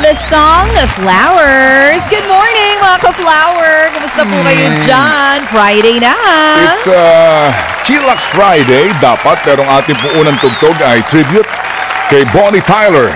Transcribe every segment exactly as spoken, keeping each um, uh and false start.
the song Flowers. Good morning mga ka-flower. Kumusta po kayo dyan? Friday na. It's uh, Chillax Friday, dapat, pero ang ating po unang tugtog ay tribute kay Bonnie Tyler,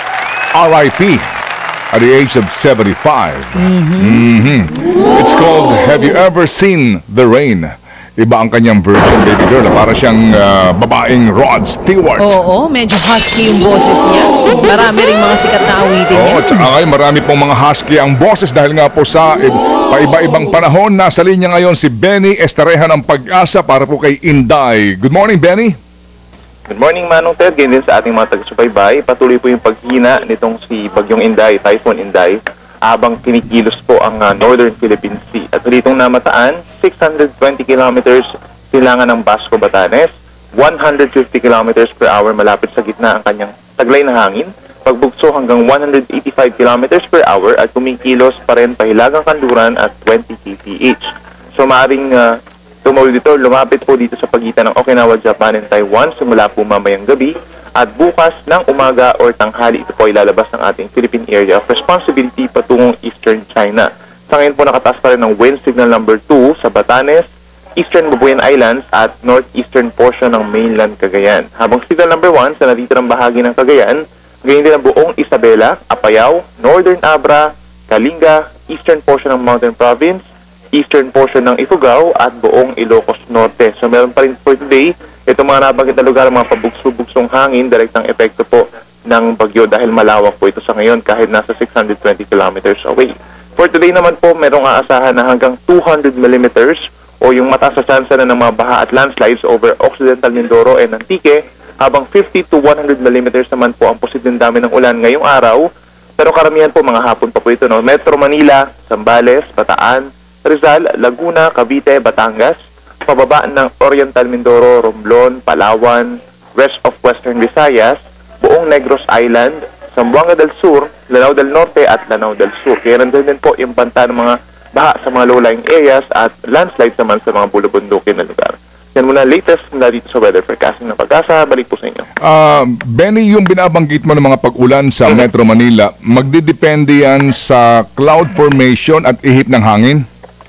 R I P at the age of seventy-five. Mm-hmm. Mm-hmm. It's called Have You Ever Seen the Rain? Iba ang kanyang version, baby girl. Para siyang uh, babaeng Rod Stewart. Oo, medyo husky yung boses niya. Marami ring mga sikat na awitin niya. Oo, tsaka ngayon marami pong mga husky ang boses dahil nga po sa i- paiba-ibang panahon. Nasa linya ngayon si Benny Estareja ng Pag-asa para po kay Inday. Good morning, Benny. Good morning, Manong Ted. Ganyan din sa ating mga taga-subaybay. Patuloy po yung paghina nitong si Bagyong Inday, Typhoon Inday, habang kinikilos po ang uh, Northern Philippine Sea. At ditong namataan, six hundred twenty kilometers silangan ng Basco, Batanes, one hundred fifty kilometers per hour malapit sa gitna ang kanyang taglay na hangin, pagbugso hanggang one hundred eighty-five kilometers per hour at kumikilos pa rin pahilagang kanluran at twenty kilometers per hour. So maaaring uh, tumawid dito, lumapit po dito sa pagitan ng Okinawa, Japan and Taiwan simula po mamayang gabi. At bukas ng umaga or tanghali, ito po ilalabas ng ating Philippine Area of Responsibility patungong Eastern China. Sa ngayon po nakataas pa rin ng wind signal number two sa Batanes, Eastern Babuyan Islands at northeastern portion ng mainland Cagayan. Habang signal number one sa natitirang bahagi ng Cagayan, ganyan din ang buong Isabela, Apayao, Northern Abra, Kalinga, eastern portion ng Mountain Province, eastern portion ng Ifugao at buong Ilocos Norte. So meron pa rin for today itong mga nabanggit na lugar, mga pabugso-bugsong hangin, direktang epekto po ng bagyo dahil malawak po ito sa ngayon kahit nasa six hundred twenty kilometers away. For today naman po, merong aasahan na hanggang two hundred millimeters o yung mataas na chance na ng mga baha at landslides over Occidental Mindoro and Antique, habang fifty to one hundred millimeters naman po ang posibleng dami ng ulan ngayong araw. Pero karamihan po mga hapon pa po ito. No? Metro Manila, Zambales, Bataan, Rizal, Laguna, Cavite, Batangas, pababa ng Oriental Mindoro, Romblon, Palawan, rest of Western Visayas, buong Negros Island, Zamboanga del Sur, Lanao del Norte at Lanao del Sur. Kaya nandun din po yung banta ng mga baha sa mga low-lying areas at landslides naman sa mga bulubundukin na lugar. Yan muna latest mula dito sa weather forecasting ng Pag-asa. Balik po sa inyo. Uh, Benny, yung binabanggit mo ng mga pag-ulan sa Metro Manila, magdidepende yan sa cloud formation at ihip ng hangin?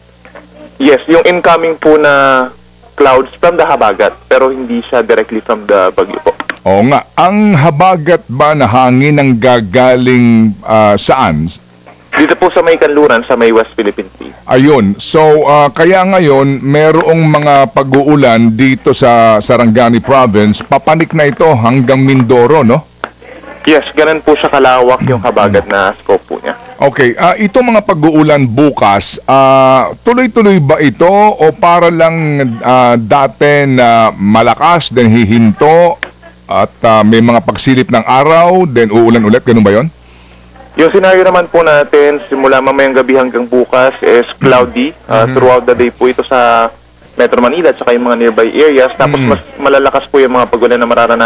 Yes, yung incoming po na clouds from the habagat, pero hindi siya directly from the bagyo po. Oo nga. Ang habagat ba na hangin ang gagaling uh, saan? Dito po sa may kanluran, sa may West Philippine Sea. Ayun. So, uh, kaya ngayon, merong mga pag-uulan dito sa Sarangani Province. Papanik na ito hanggang Mindoro, no? Yes, ganun po siya kalawak yung habagat na scope po niya. Okay. Uh, ito mga pag-uulan bukas, uh, tuloy-tuloy ba ito o para lang uh, dati na malakas, then hihinto at uh, may mga pagsilip ng araw, then uulan ulit? Ganun ba yon? Yung scenario naman po natin, simula mamayang gabi hanggang bukas is cloudy. Uh, Mm-hmm. Throughout the day po ito sa Metro Manila at saka yung mga nearby areas. Tapos Mm. mas malalakas po yung mga pag-ulan na mararanasan